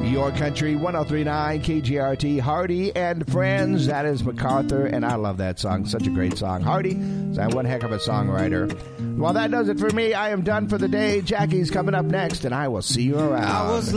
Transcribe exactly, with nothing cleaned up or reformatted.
Your Country, one oh three point nine K G R T, Hardy and Friends. That is MacArthur, and I love that song. Such a great song. Hardy is one heck of a songwriter. Well, that does it for me. I am done for the day. Jackie's coming up next, and I will see you around. I was